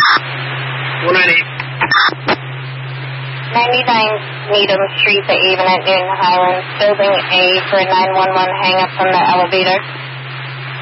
198. 99 Needham Street, The Avon at Newton Highlands, Building A for 911 hang up from the elevator.